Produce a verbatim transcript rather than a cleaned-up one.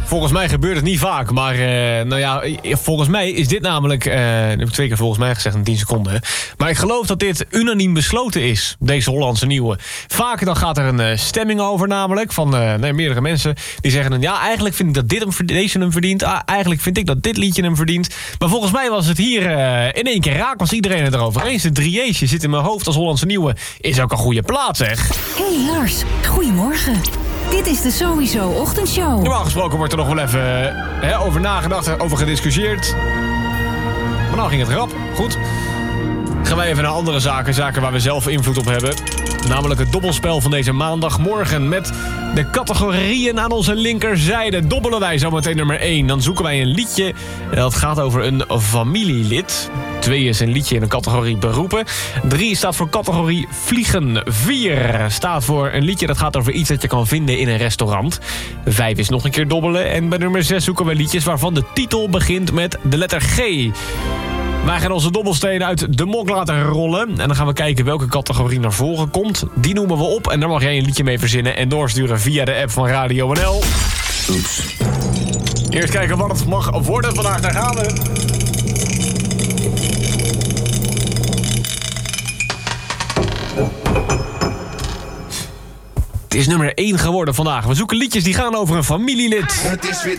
Volgens mij gebeurt het niet vaak, maar uh, nou ja, volgens mij is dit namelijk... Uh, dat heb ik twee keer volgens mij gezegd in tien seconden. Maar ik geloof dat dit unaniem besloten is, deze Hollandse nieuwe. Vaak dan gaat er een uh, stemming over namelijk, van uh, nee, meerdere mensen. Die zeggen dan, ja, eigenlijk vind ik dat dit hem, deze hem verdient. Ah, eigenlijk vind ik dat dit liedje hem verdient. Maar volgens mij was het hier uh, in één keer raak, was iedereen het erover eens. De drie J's zit in mijn hoofd als Hollandse nieuwe. Is ook een goede plaat, zeg. Hey Lars, goedemorgen. Dit is de Sowieso Ochtendshow. Normaal gesproken wordt er nog wel even uh, hè, over nagedacht, over gediscussieerd. Maar nou ging het rap. Goed. Gaan wij even naar andere zaken. Zaken waar we zelf invloed op hebben. Namelijk het dobbelspel van deze maandagmorgen. Met de categorieën aan onze linkerzijde. Dobbelen wij zometeen nummer één. Dan zoeken wij een liedje. Dat gaat over een familielid. Twee is een liedje in een categorie beroepen. Drie staat voor categorie vliegen. Vier staat voor een liedje dat gaat over iets dat je kan vinden in een restaurant. Vijf is nog een keer dobbelen. En bij nummer zes zoeken we liedjes waarvan de titel begint met de letter G. Wij gaan onze dobbelstenen uit de mok laten rollen. En dan gaan we kijken welke categorie naar voren komt. Die noemen we op en daar mag jij een liedje mee verzinnen en doorsturen via de app van Radio N L. Oeps. Eerst kijken wat het mag worden vandaag. Daar gaan we. Het is nummer één geworden vandaag. We zoeken liedjes die gaan over een familielid. Het is weer